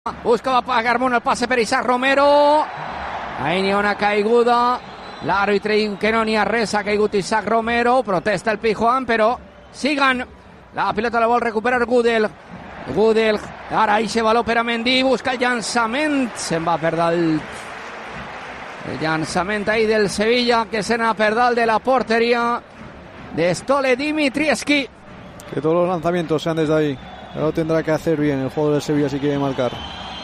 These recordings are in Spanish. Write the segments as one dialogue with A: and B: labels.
A: Buscava per Carmona el passe per Isaac Romero. Ahí n'hi ha una caiguda. L'àrbitre diu que no n'hi ha res, ha caigut Isaac Romero. Protesta el Pijuan, però siguen. La pilota la vol recuperar Gudel. Gudel, ara eixe valor per a Mendy, busca el llançament. Se'n va per dalt. El llançament ahí del Sevilla, que se n'ha per dalt de la porteria de Stole Dimitrievski.
B: Que todos los lanzamientos sean desde ahí. Ahora lo tendrá que hacer bien el jugador del Sevilla si quiere marcar.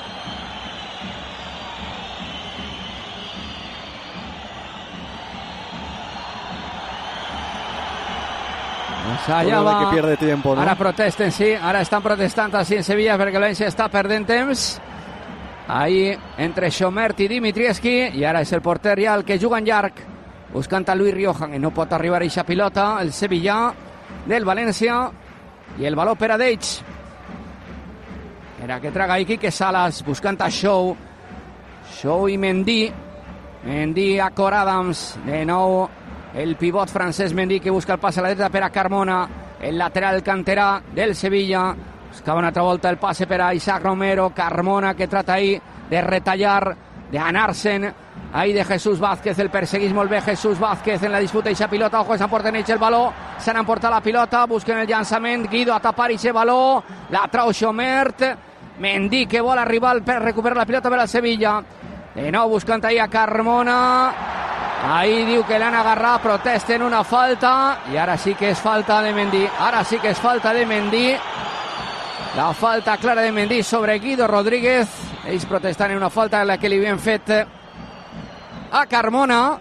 A: Allà va.
B: Que pierde tiempo, ¿no?
A: Ara protesten, sí. Ara estan protestant així en Sevilla perquè l'València està perdent temps. Ahí entre Xomert i Dimitrievski. I ara és el porter ja el que juga en llarg. Buscant a Luis Rioja, que no pot arribar a eixa pilota. El Sevilla del València. I el valor per a Deitch. Era que traga Quique Salas buscant a Shaw. Shaw i Mendy. Mendy a Cor Adams. De nou el pivot francès Mendy que busca el passe a la dreta per a Carmona. El lateral canterà del Sevilla. Buscava una altra volta el passe per a Isaac Romero. Carmona que trata ahí de retallar, de anar-se'n. Ahí de Jesús Vázquez, el perseguís molt bé Jesús Vázquez en la disputa eixa pilota. Ojo, s'emporten ells el baló, s'han emportat la pilota, busquen el llançament, Guido a tapar eixe baló, la trau Xomert, Mendy que vol arribar per recuperar la pilota per al Sevilla. De nou buscant ahí a Carmona, ahí diu que l'han agarrat, protesten una falta, i ara sí que és falta de Mendy, ara sí que és falta de Mendy, la falta clara de Mendy sobre Guido Rodríguez. Ells protestant en una falta la que li havien fet a Carmona,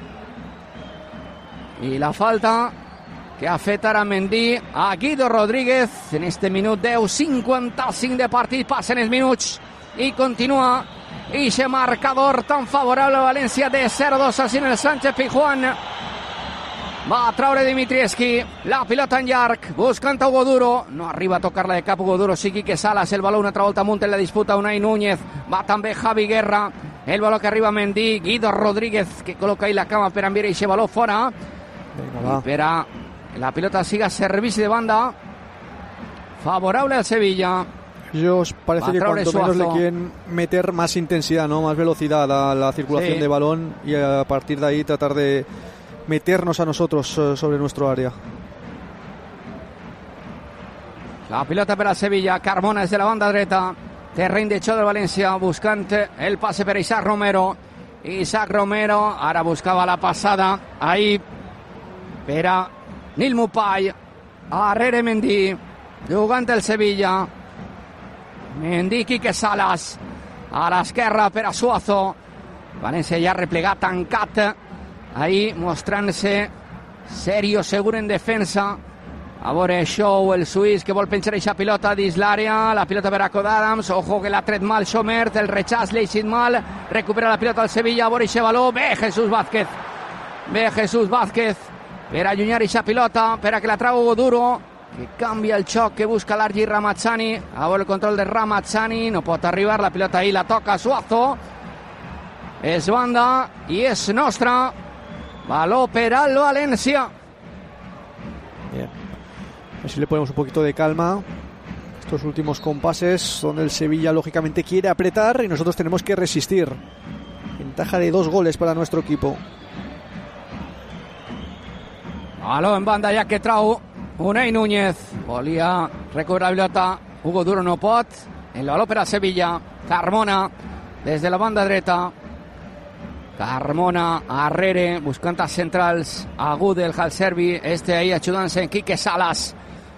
A: i la falta que ha fet ara Mendy a Guido Rodríguez en este minut 10:55 de partit. Passen els minuts i continua eixe marcador tan favorable a València de 0-2 així en el Sánchez Pizjuán. Va a traure Dimitrievski, la pilota en llarg, buscant a Hugo Duro, no arriba a tocar-la de cap Hugo Duro, sí Quique Salas, el baló una altra volta amunt en la disputa, Unai Núñez, va també Javi Guerra, el baló que arriba a Mendy, Guido Rodríguez que col·loca ahí la cama per enviar eixe baló fora, i per a la pilota siga servici de banda favorable al Sevilla.
B: Ellos parece que cuanto menos le quieren meter más intensidad, ¿no? Más velocidad a la circulación de balón, y a partir de ahí tratar de meternos a nosotros sobre nuestro área.
A: La pilota per al Sevilla, Carmona des de la banda dreta, terreny de xoc del València, buscant el passe per Isaac Romero. Isaac Romero ara buscava la passada ahí per a Nil Mupai, arrere Mendy, jugant el Sevilla. Mendy, Quique Salas a l'esquerra per a Suazo. València ja replegat, tancat ahí, mostrant-se serio, segur en defensa. A veure Shaw, el suís, que vol penjar eixa pilota dins l'àrea, la pilota per a Cor Adams, ojo que l'ha tret mal Xomert, el rechaç l'ha eixit mal, recupera la pilota al Sevilla, a veure eixe baló, bé Jesús Vázquez per allunyar eixa pilota, per a que la trau Hugo Duro, que canvia el xoc, que busca l'Argi Ramazzani, a veure el control de Ramazzani, no pot arribar, la pilota ahí la toca Suazo, és banda i és nostra, baló per al València.
B: Bien, así le ponemos un poquito de calma estos últimos compases donde el Sevilla lógicamente quiere apretar y nosotros tenemos que resistir. Ventaja de 2 goles para nuestro equipo.
A: Baló en banda ja que trau Unai Núñez, volia recuperar la pilota, Hugo Duro no pot, el baló per a Sevilla, Carmona des de la banda dreta, Carmona arrere, buscant a centrals, a Gudel, al servi, ahí ajudant-se en Quique Salas,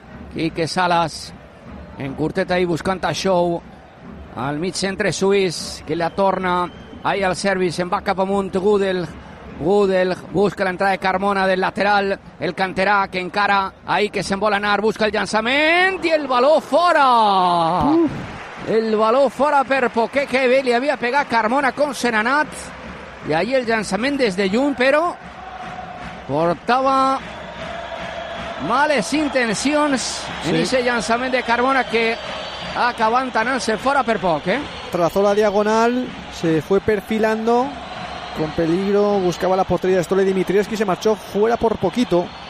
A: en curtet ahí buscant a Shaw, al mig centre suís, que la torna ahí al servi, se'n va cap amunt Gudel busca l'entrada de Carmona del lateral, el canterà que encara ahí que se'n vol anar, busca el llançament i el baló fora! El baló fora per poquet, que bé li havia pegat Carmona com se n'ha anat, i ahí el llançament des de lluny, però portava males intencions en ese llançament de Carmona que ha acabat anant-se fora per poc,
B: Trazó la diagonal, se fue perfilando con peligro, buscaba la portería de Stole Dimitrievski, se marchó fuera por poquito.